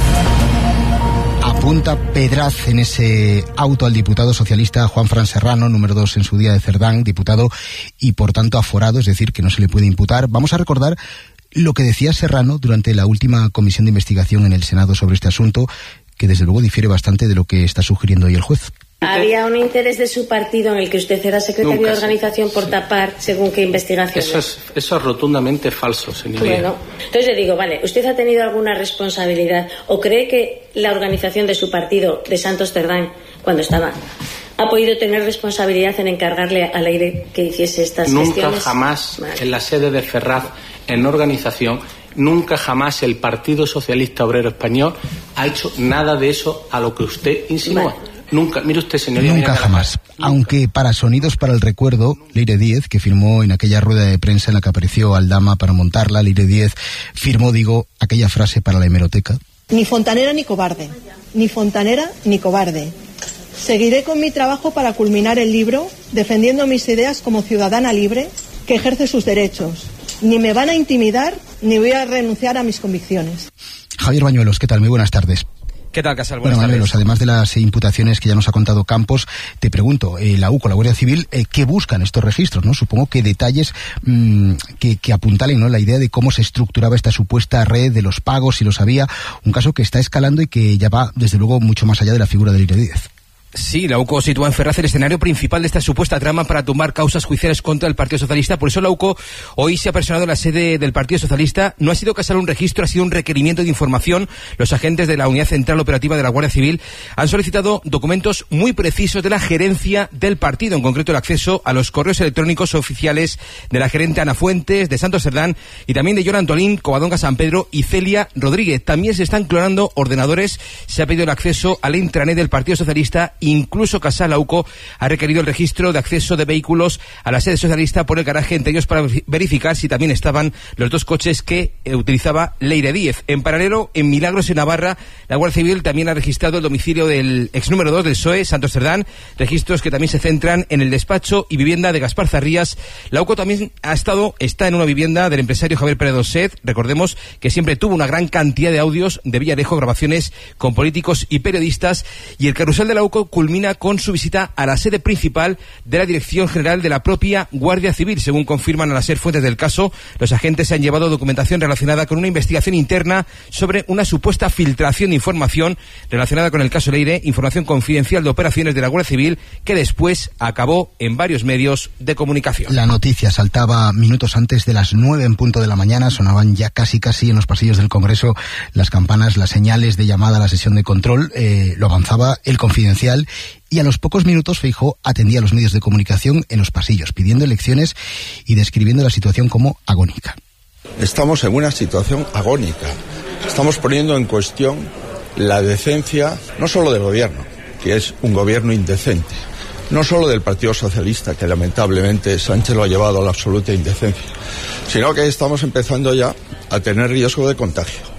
Speaker 15: Apunta Pedraz en ese auto al diputado socialista Juanfran Serrano, número dos en su día de Cerdán, diputado y por tanto aforado, es decir, que no se le puede imputar. Vamos a recordar lo que decía Serrano durante la última comisión de investigación en el Senado sobre este asunto, que desde luego difiere bastante de lo que está sugiriendo hoy el juez.
Speaker 4: ¿Había un interés de su partido en el que usted era secretario Nunca, de organización por sí. tapar según qué investigación?
Speaker 18: Eso es, eso es rotundamente falso, señoría.
Speaker 4: Bueno, entonces le digo, vale, ¿usted ha tenido alguna responsabilidad o cree que la organización de su partido, de Santos Cerdán, cuando estaba, ha podido tener responsabilidad en encargarle a Leire que hiciese estas
Speaker 18: Nunca
Speaker 4: gestiones?
Speaker 18: Nunca jamás vale. En la sede de Ferraz, en organización, nunca jamás el Partido Socialista Obrero Español ha hecho nada de eso a lo que usted insinúa. Vale. Nunca, mire usted, señoría.
Speaker 15: Nunca jamás. Nunca. Aunque para Sonidos para el Recuerdo, Leire Díez, que firmó en aquella rueda de prensa en la que apareció Aldama para montarla, Leire Díez firmó, digo, aquella frase para la hemeroteca.
Speaker 19: Ni fontanera ni cobarde. Ni fontanera ni cobarde. Seguiré con mi trabajo para culminar el libro, defendiendo mis ideas como ciudadana libre que ejerce sus derechos. Ni me van a intimidar, ni voy a renunciar a mis convicciones.
Speaker 15: Javier Bañuelos, ¿qué tal? Muy buenas tardes.
Speaker 20: ¿Qué tal, Casal? Buenas
Speaker 15: bueno, Bañuelos,
Speaker 20: tardes.
Speaker 15: Además de las imputaciones que ya nos ha contado Campos, te pregunto, eh, la U C O, la Guardia Civil, eh, ¿qué buscan estos registros? ¿No? Supongo que detalles mmm, que, que apuntalen, ¿no?, la idea de cómo se estructuraba esta supuesta red de los pagos, si lo sabía, un caso que está escalando y que ya va, desde luego, mucho más allá de la figura de Leire Díez.
Speaker 20: Sí, la U C O sitúa en Ferraz el escenario principal de esta supuesta trama para tumbar causas judiciales contra el Partido Socialista. Por eso la U C O hoy se ha personado en la sede del Partido Socialista. No ha sido casar un registro, ha sido un requerimiento de información. Los agentes de la Unidad Central Operativa de la Guardia Civil han solicitado documentos muy precisos de la gerencia del partido, en concreto el acceso a los correos electrónicos oficiales de la gerente Ana Fuentes, de Santos Cerdán y también de Joan Antolín, Covadonga San Pedro y Celia Rodríguez. También se están clonando ordenadores. Se ha pedido el acceso al intranet del Partido Socialista. Incluso Casal, la U C O ha requerido el registro de acceso de vehículos a la sede socialista por el garaje, entre ellos para verificar si también estaban los dos coches que eh, utilizaba Leire Díez. En paralelo, en Milagros, en Navarra, la Guardia Civil también ha registrado el domicilio del ex número dos del P S O E, Santos Cerdán, registros que también se centran en el despacho y vivienda de Gaspar Zarrías. La U C O también ha estado, está en una vivienda del empresario Javier Pérez Dolcet. Recordemos que siempre tuvo una gran cantidad de audios de Villarejo, grabaciones con políticos y periodistas, y el carrusel de la U C O culmina con su visita a la sede principal de la Dirección General de la propia Guardia Civil. Según confirman a las SER fuentes del caso, los agentes se han llevado documentación relacionada con una investigación interna sobre una supuesta filtración de información relacionada con el caso Leire, información confidencial de operaciones de la Guardia Civil que después acabó en varios medios de comunicación.
Speaker 15: La noticia saltaba minutos antes de las nueve en punto de la mañana, sonaban ya casi casi en los pasillos del Congreso las campanas, las señales de llamada a la sesión de control, eh, lo avanzaba el Confidencial. Y a los pocos minutos Feijóo atendía a los medios de comunicación en los pasillos, pidiendo elecciones y describiendo la situación como agónica.
Speaker 21: Estamos en una situación agónica. Estamos poniendo en cuestión la decencia, no solo del gobierno, que es un gobierno indecente, no solo del Partido Socialista, que lamentablemente Sánchez lo ha llevado a la absoluta indecencia, sino que estamos empezando ya a tener riesgo de contagio.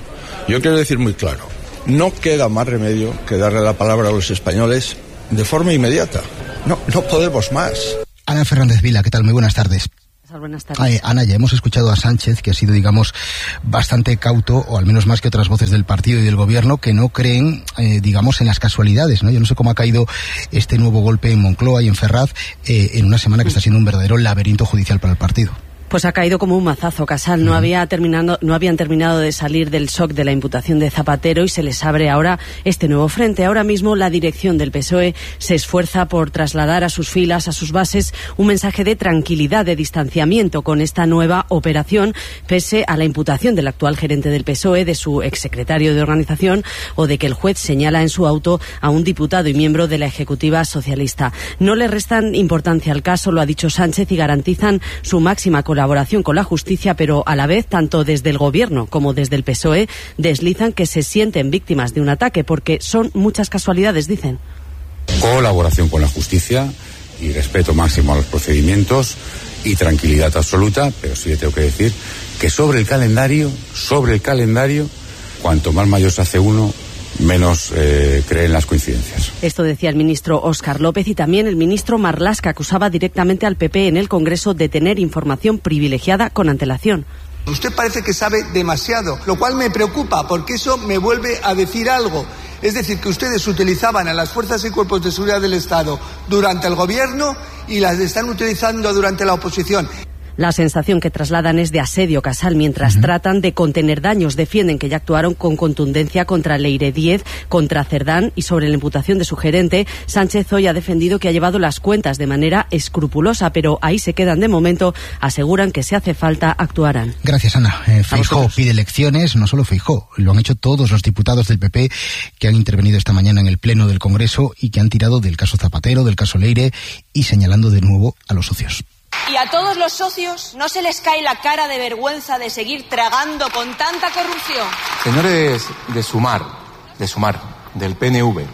Speaker 21: Yo quiero decir muy claro, no queda más remedio que darle la palabra a los españoles de forma inmediata. No, no podemos más.
Speaker 15: Ana Fernández Vila, ¿qué tal? Muy buenas tardes.
Speaker 5: Buenas tardes.
Speaker 15: Ay, Ana, ya hemos escuchado a Sánchez, que ha sido, digamos, bastante cauto, o al menos más que otras voces del partido y del gobierno, que no creen, eh, digamos, en las casualidades, ¿no? Yo no sé cómo ha caído este nuevo golpe en Moncloa y en Ferraz, eh, en una semana que está siendo un verdadero laberinto judicial para el partido.
Speaker 5: Pues ha caído como un mazazo, Casal. No, había terminado, no habían terminado de salir del shock de la imputación de Zapatero y se les abre ahora este nuevo frente. Ahora mismo la dirección del P S O E se esfuerza por trasladar a sus filas, a sus bases, un mensaje de tranquilidad, de distanciamiento con esta nueva operación, pese a la imputación del actual gerente del P S O E, de su exsecretario de organización, o de que el juez señala en su auto a un diputado y miembro de la ejecutiva socialista. No le restan importancia al caso, lo ha dicho Sánchez, y garantizan su máxima colaboración colaboración con la justicia, pero a la vez, tanto desde el gobierno como desde el P S O E, deslizan que se sienten víctimas de un ataque, porque son muchas casualidades, dicen.
Speaker 10: Colaboración con la justicia y respeto máximo a los procedimientos y tranquilidad absoluta, pero sí le tengo que decir que sobre el calendario, sobre el calendario, cuanto más mayor se hace uno, menos eh, creen las coincidencias.
Speaker 5: Esto decía el ministro Óscar López, y también el ministro Marlaska acusaba directamente al P P en el Congreso de tener información privilegiada con antelación.
Speaker 22: Usted parece que sabe demasiado, lo cual me preocupa porque eso me vuelve a decir algo. Es decir, que ustedes utilizaban a las fuerzas y cuerpos de seguridad del Estado durante el gobierno y las están utilizando durante la oposición.
Speaker 5: La sensación que trasladan es de asedio, Casal, mientras uh-huh. tratan de contener daños. Defienden que ya actuaron con contundencia contra Leire Díez, contra Cerdán, y sobre la imputación de su gerente, Sánchez hoy ha defendido que ha llevado las cuentas de manera escrupulosa, pero ahí se quedan de momento. Aseguran que si hace falta actuarán.
Speaker 15: Gracias, Ana. Eh, Feijóo pide elecciones, no solo Feijóo, lo han hecho todos los diputados del P P que han intervenido esta mañana en el Pleno del Congreso y que han tirado del caso Zapatero, del caso Leire, y señalando de nuevo a los socios.
Speaker 23: Y a todos los socios no se les cae la cara de vergüenza de seguir tragando con tanta corrupción.
Speaker 24: Señores de Sumar, de Sumar, del P N V,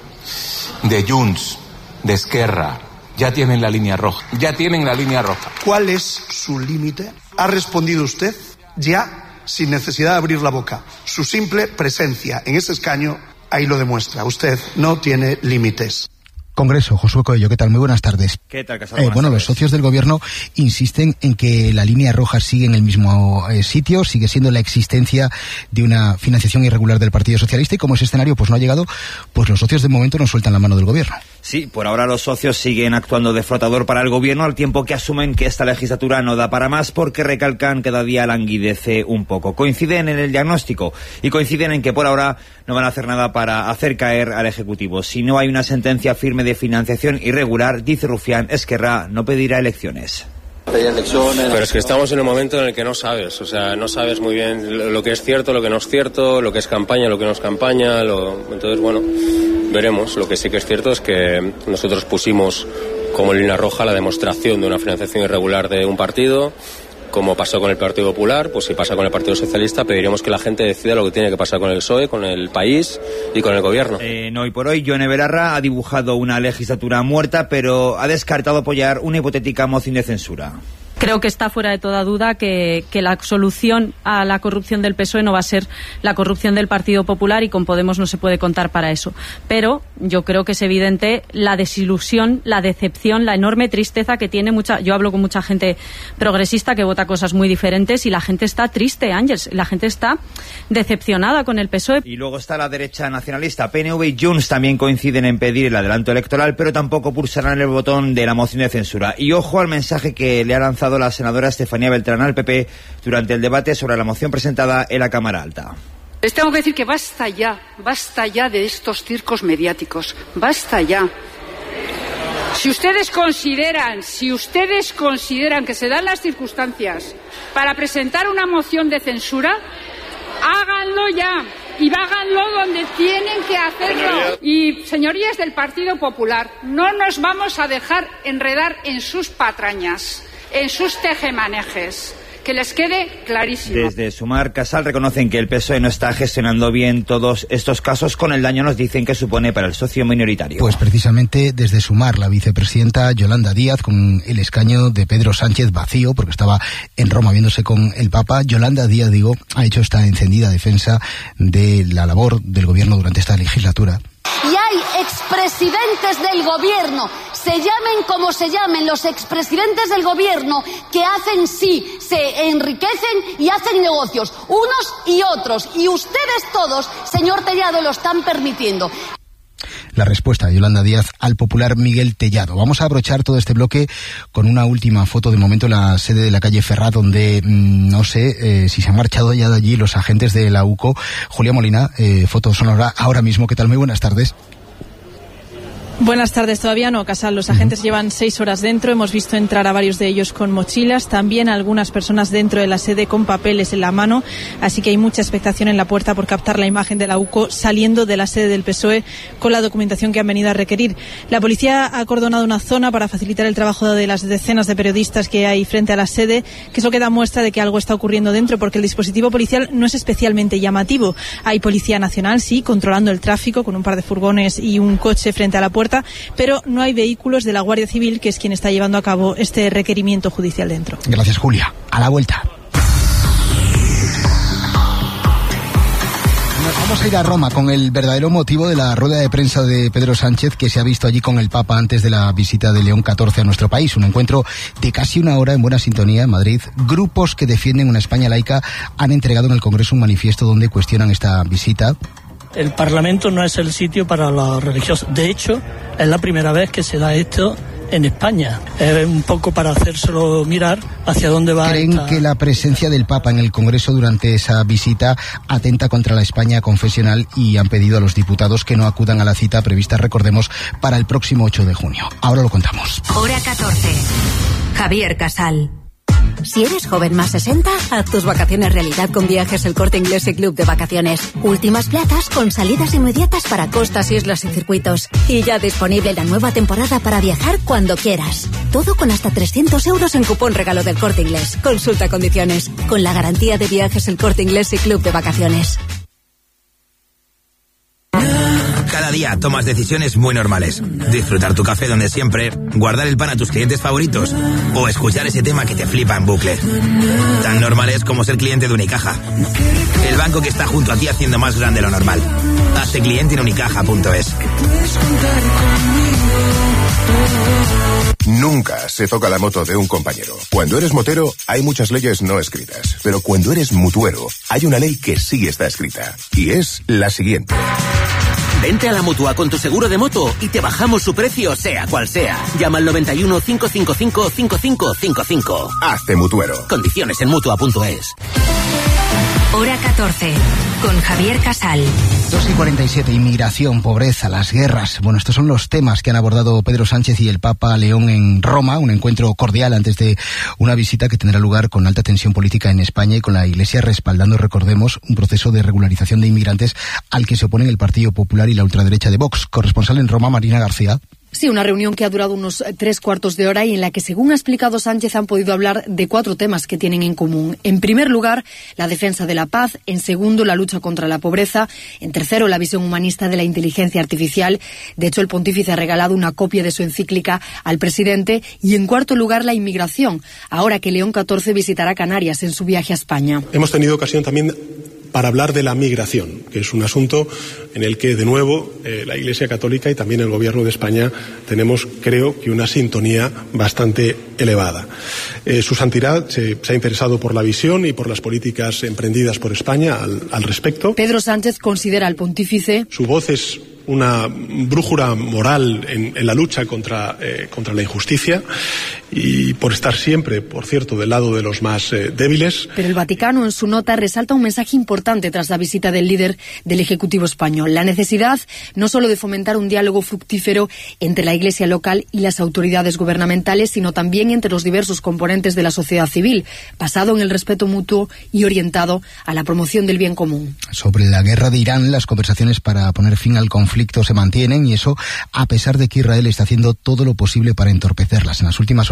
Speaker 24: de Junts, de Esquerra, ya tienen la línea roja, ya tienen la línea roja.
Speaker 22: ¿Cuál es su límite? Ha respondido usted ya sin necesidad de abrir la boca. Su simple presencia en ese escaño ahí lo demuestra. Usted no tiene límites.
Speaker 15: Congreso, Josué Coello, ¿qué tal? Muy buenas tardes.
Speaker 6: ¿Qué tal, Casado?
Speaker 15: Eh, bueno, tardes. Los socios del gobierno insisten en que la línea roja sigue en el mismo eh, sitio, sigue siendo la existencia de una financiación irregular del Partido Socialista, y como ese escenario pues no ha llegado, pues los socios de momento no sueltan la mano del gobierno.
Speaker 6: Sí, por ahora los socios siguen actuando de flotador para el gobierno, al tiempo que asumen que esta legislatura no da para más, porque recalcan que cada día languidece un poco. Coinciden en el diagnóstico y coinciden en que por ahora no van a hacer nada para hacer caer al Ejecutivo. Si no hay una sentencia firme de financiación irregular, dice Rufián, Esquerra no pedirá elecciones.
Speaker 25: Pero es que estamos en un momento en el que no sabes, o sea, no sabes muy bien lo que es cierto, lo que no es cierto, lo que es campaña, lo que no es campaña, lo... entonces bueno, veremos. Lo que sí que es cierto es que nosotros pusimos como línea roja la demostración de una financiación irregular de un partido. Como pasó con el Partido Popular, pues si pasa con el Partido Socialista, pediremos que la gente decida lo que tiene que pasar con el P S O E, con el país y con el gobierno.
Speaker 6: Eh, no, hoy por hoy, Yone Belarra ha dibujado una legislatura muerta, pero ha descartado apoyar una hipotética moción de censura.
Speaker 26: Creo que está fuera de toda duda que, que la solución a la corrupción del P S O E no va a ser la corrupción del Partido Popular, y con Podemos no se puede contar para eso. Pero yo creo que es evidente la desilusión, la decepción, la enorme tristeza que tiene mucha... Yo hablo con mucha gente progresista que vota cosas muy diferentes y la gente está triste, Ángels. La gente está decepcionada con el P S O E.
Speaker 6: Y luego está la derecha nacionalista. P N V y Junts también coinciden en pedir el adelanto electoral, pero tampoco pulsarán el botón de la moción de censura. Y ojo al mensaje que le ha lanzado la senadora Estefanía Beltrán al P P durante el debate sobre la moción presentada en la Cámara Alta.
Speaker 28: Les tengo que decir que basta ya, basta ya de estos circos mediáticos, basta ya. Si ustedes consideran, si ustedes consideran que se dan las circunstancias para presentar una moción de censura, háganlo ya y háganlo donde tienen que hacerlo. Y, señorías del Partido Popular, no nos vamos a dejar enredar en sus patrañas, en sus tejemanejes. Que les quede clarísimo.
Speaker 7: Desde Sumar, Casal reconocen que el P S O E no está gestionando bien todos estos casos. Con el daño nos dicen que supone para el socio minoritario.
Speaker 15: Pues precisamente desde Sumar, la vicepresidenta Yolanda Díaz, con el escaño de Pedro Sánchez vacío, porque estaba en Roma viéndose con el Papa, Yolanda Díaz, digo, ha hecho esta encendida defensa de la labor del gobierno durante esta legislatura.
Speaker 8: Y hay expresidentes del gobierno, se llamen como se llamen, los expresidentes del gobierno que hacen sí, se enriquecen y hacen negocios, unos y otros, y ustedes todos, señor Tellado, lo están permitiendo.
Speaker 15: La respuesta de Yolanda Díaz al popular Miguel Tellado. Vamos a abrochar todo este bloque con una última foto, de momento en la sede de la calle Ferrat, donde mmm, no sé eh, si se han marchado ya de allí los agentes de la U C O. Julia Molina, eh, foto sonora ahora mismo. ¿Qué tal? Muy buenas tardes.
Speaker 9: Buenas tardes, todavía no, Casal. Los agentes uh-huh. llevan seis horas dentro. Hemos visto entrar a varios de ellos con mochilas. También algunas personas dentro de la sede con papeles en la mano. Así que hay mucha expectación en la puerta por captar la imagen de la U C O saliendo de la sede del P S O E con la documentación que han venido a requerir. La policía ha acordonado una zona para facilitar el trabajo de las decenas de periodistas que hay frente a la sede, que eso que da muestra de que algo está ocurriendo dentro, porque el dispositivo policial no es especialmente llamativo. Hay Policía Nacional, sí, controlando el tráfico con un par de furgones y un coche frente a la puerta, pero no hay vehículos de la Guardia Civil, que es quien está llevando a cabo este requerimiento judicial dentro.
Speaker 15: Gracias, Julia. A la vuelta. Nos vamos a ir a Roma con el verdadero motivo de la rueda de prensa de Pedro Sánchez, que se ha visto allí con el Papa antes de la visita de León catorce a nuestro país. Un encuentro de casi una hora en buena sintonía en Madrid. Grupos que defienden una España laica han entregado en el Congreso un manifiesto donde cuestionan esta visita.
Speaker 11: El Parlamento no es el sitio para los religiosos. De hecho, es la primera vez que se da esto en España. Es un poco para hacérselo mirar hacia dónde va.
Speaker 15: ¿Creen esta... que la presencia del Papa en el Congreso durante esa visita atenta contra la España confesional y han pedido a los diputados que no acudan a la cita prevista, recordemos, para el próximo ocho de junio? Ahora lo contamos.
Speaker 3: Hora catorce. Javier Casal.
Speaker 12: Si eres joven más sesenta, haz tus vacaciones realidad con Viajes El Corte Inglés y Club de Vacaciones. Últimas plazas con salidas inmediatas para costas, islas y circuitos. Y ya disponible la nueva temporada para viajar cuando quieras. Todo con hasta trescientos euros en cupón regalo del Corte Inglés. Consulta condiciones. Con la garantía de Viajes El Corte Inglés y Club de Vacaciones.
Speaker 13: Cada día tomas decisiones muy normales. Disfrutar tu café donde siempre, guardar el pan a tus clientes favoritos o escuchar ese tema que te flipa en bucle. Tan normales como ser cliente de Unicaja. El banco que está junto a ti haciendo más grande lo normal. Hazte cliente en unicaja punto es.
Speaker 17: Nunca se toca la moto de un compañero. Cuando eres motero, hay muchas leyes no escritas. Pero cuando eres mutuero, hay una ley que sí está escrita. Y es la siguiente.
Speaker 27: Vente a la Mutua con tu seguro de moto y te bajamos su precio, sea cual sea. Llama al noventa y uno, cinco cinco cinco, cinco cinco cinco cinco.
Speaker 17: Hazte mutuero.
Speaker 27: Condiciones en mutua punto es.
Speaker 3: Hora catorce, con Javier Casal.
Speaker 15: dos y cuarenta y siete, inmigración, pobreza, las guerras. Bueno, estos son los temas que han abordado Pedro Sánchez y el Papa León en Roma, un encuentro cordial antes de una visita que tendrá lugar con alta tensión política en España y con la Iglesia respaldando, recordemos, un proceso de regularización de inmigrantes al que se oponen el Partido Popular y la ultraderecha de Vox. Corresponsal en Roma, Marina García.
Speaker 29: Sí, una reunión que ha durado unos tres cuartos de hora y en la que, según ha explicado Sánchez, han podido hablar de cuatro temas que tienen en común. En primer lugar, la defensa de la paz. En segundo, la lucha contra la pobreza. En tercero, la visión humanista de la inteligencia artificial. De hecho, el pontífice ha regalado una copia de su encíclica al presidente. Y en cuarto lugar, la inmigración. Ahora que León catorce visitará Canarias en su viaje a España.
Speaker 16: Hemos tenido ocasión también para hablar de la migración, que es un asunto en el que, de nuevo, eh, la Iglesia Católica y también el Gobierno de España tenemos, creo, que una sintonía bastante elevada. Eh, su Santidad se, se ha interesado por la visión y por las políticas emprendidas por España al, al respecto.
Speaker 29: Pedro Sánchez considera al pontífice.
Speaker 16: Su voz es una brújula moral en, en la lucha contra, eh, contra la injusticia y por estar siempre, por cierto, del lado de los más eh, débiles.
Speaker 29: Pero el Vaticano, en su nota, resalta un mensaje importante tras la visita del líder del Ejecutivo español. La necesidad no solo de fomentar un diálogo fructífero entre la Iglesia local y las autoridades gubernamentales, sino también entre los diversos componentes de la sociedad civil, basado en el respeto mutuo y orientado a la promoción del bien común.
Speaker 15: Sobre la guerra de Irán, las conversaciones para poner fin al conflicto conflicto se mantienen y eso a pesar de que Israel está haciendo todo lo posible para entorpecerlas. En las últimas horas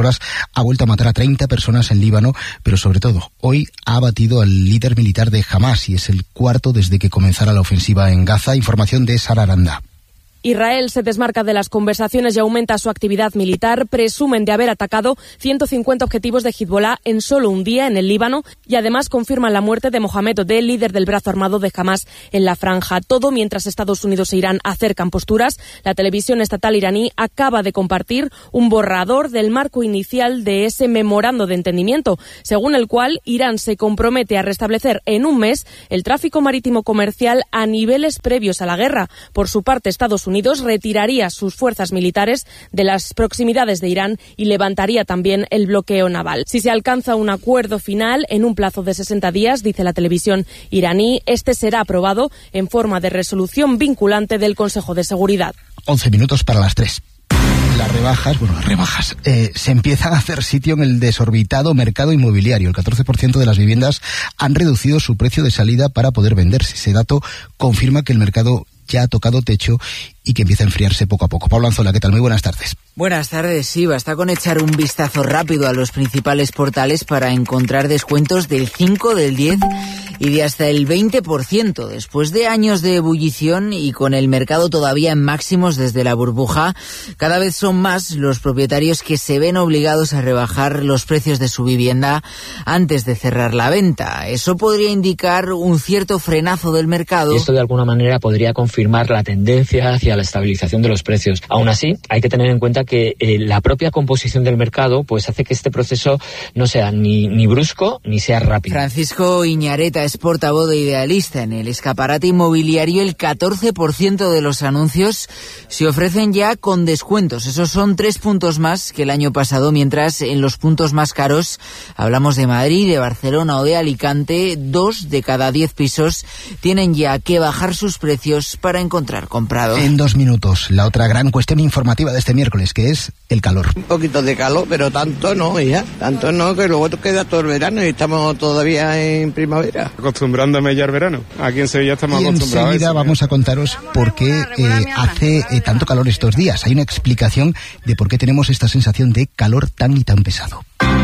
Speaker 15: horas ha vuelto a matar a treinta personas en Líbano, pero sobre todo, hoy ha abatido al líder militar de Hamás y es el cuarto desde que comenzara la ofensiva en Gaza. Información de Sara Aranda.
Speaker 1: Israel se desmarca de las conversaciones y aumenta su actividad militar. Presumen de haber atacado ciento cincuenta objetivos de Hezbollah en solo un día en el Líbano y además confirman la muerte de Mohamed Odeh, líder del brazo armado de Hamás en la franja. Todo mientras Estados Unidos e Irán acercan posturas. La televisión estatal iraní acaba de compartir un borrador del marco inicial de ese memorando de entendimiento, según el cual Irán se compromete a restablecer en un mes el tráfico marítimo comercial a niveles previos a la guerra. Por su parte, Estados Unidos Unidos retiraría sus fuerzas militares de las proximidades de Irán y levantaría también el bloqueo naval. Si se alcanza un acuerdo final en un plazo de sesenta días, dice la televisión iraní, este será aprobado en forma de resolución vinculante del Consejo de Seguridad.
Speaker 15: once minutos para las tres. Las rebajas, bueno, las rebajas, eh, se empiezan a hacer sitio en el desorbitado mercado inmobiliario. El catorce por ciento de las viviendas han reducido su precio de salida para poder venderse. Ese dato confirma que el mercado ya ha tocado techo y que empieza a enfriarse poco a poco. Pablo Anzola, ¿qué tal? Muy buenas tardes.
Speaker 2: Buenas tardes, sí, basta con echar un vistazo rápido a los principales portales para encontrar descuentos del cinco, del diez y de hasta el veinte por ciento. Después de años de ebullición y con el mercado todavía en máximos desde la burbuja, cada vez son más los propietarios que se ven obligados a rebajar los precios de su vivienda antes de cerrar la venta. Eso podría indicar un cierto frenazo del mercado.
Speaker 4: Y esto de alguna manera podría confirmar la tendencia hacia la estabilización de los precios. Aún así, hay que tener en cuenta que eh, la propia composición del mercado pues hace que este proceso no sea ni, ni brusco ni sea rápido.
Speaker 2: Francisco Iñareta es portavoz de Idealista. En el escaparate inmobiliario, el catorce por ciento de los anuncios se ofrecen ya con descuentos. Esos son tres puntos más que el año pasado, mientras en los puntos más caros, hablamos de Madrid, de Barcelona o de Alicante, dos de cada diez pisos tienen ya que bajar sus precios para encontrar comprado.
Speaker 15: En dos minutos, la otra gran cuestión informativa de este miércoles, que es el calor.
Speaker 10: Un poquito de calor, pero tanto no, ya, tanto no, que luego queda todo el verano y estamos todavía en primavera.
Speaker 14: Acostumbrándome ya al verano. Aquí en Sevilla estamos
Speaker 15: y
Speaker 14: acostumbrados.
Speaker 15: Y enseguida vamos a contaros por qué eh, hace eh, tanto calor estos días. Hay una explicación de por qué tenemos esta sensación de calor tan y tan pesado.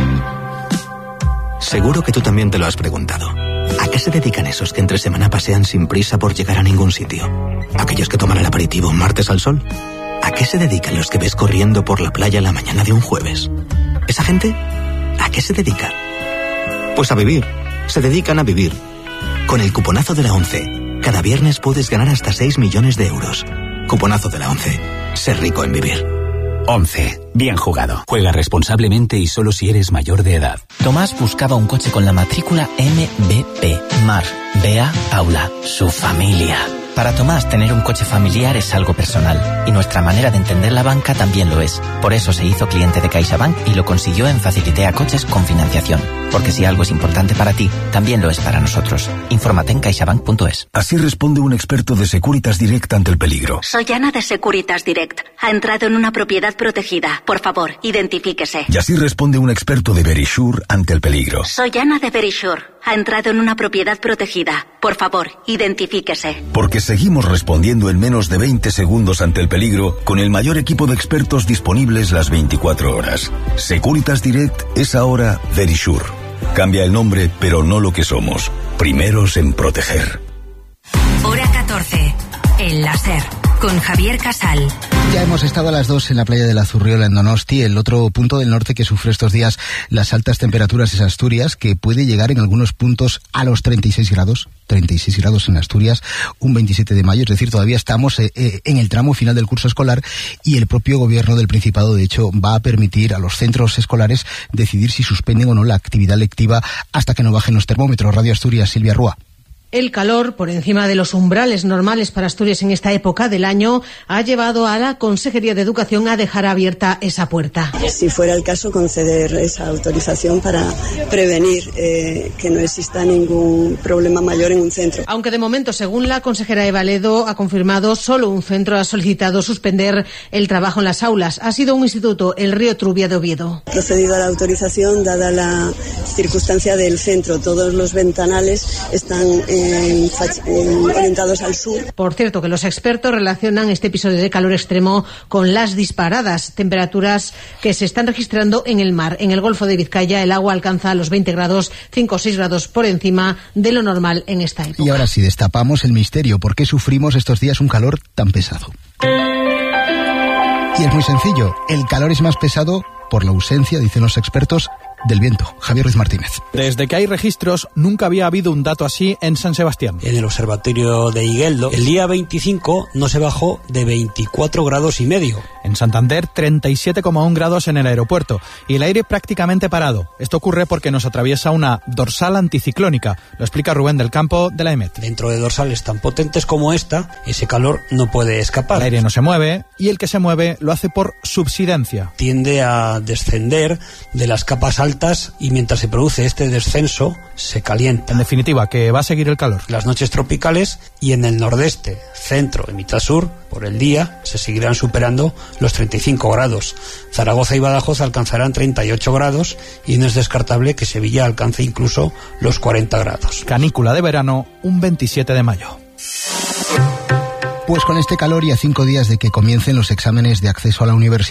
Speaker 18: Seguro que tú también te lo has preguntado. ¿A qué se dedican esos que entre semana pasean sin prisa por llegar a ningún sitio? ¿Aquellos que toman el aperitivo un martes al sol? ¿A qué se dedican los que ves corriendo por la playa la mañana de un jueves? ¿Esa gente? ¿A qué se dedica? Pues a vivir. Se dedican a vivir. Con el cuponazo de la ONCE, cada viernes puedes ganar hasta seis millones de euros. Cuponazo de la ONCE. Ser rico en vivir.
Speaker 19: once. Bien jugado. Juega responsablemente y solo si eres mayor de edad.
Speaker 20: Tomás buscaba un coche con la matrícula M B P. Mar, Bea, Paula, su familia. Para Tomás, tener un coche familiar es algo personal, y nuestra manera de entender la banca también lo es. Por eso se hizo cliente de CaixaBank y lo consiguió en Facilitea Coches con financiación. Porque si algo es importante para ti, también lo es para nosotros. Infórmate en caixabank punto es.
Speaker 21: Así responde un experto de Securitas Direct ante el peligro.
Speaker 30: Soy Ana de Securitas Direct. Ha entrado en una propiedad protegida. Por favor, identifíquese.
Speaker 21: Y así responde un experto de Verisure ante el peligro.
Speaker 30: Soy Ana de Verisure. Ha entrado en una propiedad protegida. Por favor, identifíquese.
Speaker 21: Porque seguimos respondiendo en menos de veinte segundos ante el peligro con el mayor equipo de expertos disponibles las veinticuatro horas. Securitas Direct es ahora Verisure. Cambia el nombre, pero no lo que somos. Primeros en proteger.
Speaker 3: Hora catorce. El láser. Con Javier Casal.
Speaker 15: Ya hemos estado a las dos en la playa de la Zurriola en Donosti. El otro punto del norte que sufre estos días las altas temperaturas es Asturias, que puede llegar en algunos puntos a los treinta y seis grados. treinta y seis grados en Asturias, un veintisiete de mayo, es decir, todavía estamos eh, eh, en el tramo final del curso escolar y el propio gobierno del Principado, de hecho, va a permitir a los centros escolares decidir si suspenden o no la actividad lectiva hasta que no bajen los termómetros. Radio Asturias, Silvia Rúa.
Speaker 31: El calor, por encima de los umbrales normales para Asturias en esta época del año, ha llevado a la Consejería de Educación a dejar abierta esa puerta.
Speaker 32: Si fuera el caso, conceder esa autorización para prevenir eh, que no exista ningún problema mayor en un centro.
Speaker 31: Aunque de momento, según la consejera Eva Ledo ha confirmado, solo un centro ha solicitado suspender el trabajo en las aulas. Ha sido un instituto, el Río Trubia de Oviedo.
Speaker 32: Procedido a la autorización, dada la circunstancia del centro. Todos los ventanales están en, en, orientados al sur.
Speaker 31: Por cierto, que los expertos relacionan este episodio de calor extremo con las disparadas temperaturas que se están registrando en el mar. En el Golfo de Vizcaya el agua alcanza los veinte grados, cinco o seis grados por encima de lo normal en esta época.
Speaker 15: Y ahora sí, destapamos el misterio. ¿Por qué sufrimos estos días un calor tan pesado? Y es muy sencillo. El calor es más pesado por la ausencia, dicen los expertos, del viento. Javier Ruiz Martínez.
Speaker 5: Desde que hay registros, nunca había habido un dato así en San Sebastián.
Speaker 6: En el observatorio de Igueldo, el día veinticinco no se bajó de veinticuatro grados y medio.
Speaker 5: En Santander, treinta y siete coma uno grados en el aeropuerto y el aire prácticamente parado. Esto ocurre porque nos atraviesa una dorsal anticiclónica. Lo explica Rubén del Campo de la E M E T.
Speaker 6: Dentro de dorsales tan potentes como esta, ese calor no puede escapar.
Speaker 5: El aire no se mueve y el que se mueve lo hace por subsidencia.
Speaker 6: Tiende a descender de las capas altas y mientras se produce este descenso se calienta.
Speaker 5: En definitiva, que va a seguir el calor.
Speaker 6: Las noches tropicales y en el nordeste, centro y mitad sur, por el día, se seguirán superando los treinta y cinco grados. Zaragoza y Badajoz alcanzarán treinta y ocho grados y no es descartable que Sevilla alcance incluso los cuarenta grados.
Speaker 5: Canícula de verano, un veintisiete de mayo.
Speaker 15: Pues con este calor y a cinco días de que comiencen los exámenes de acceso a la universidad,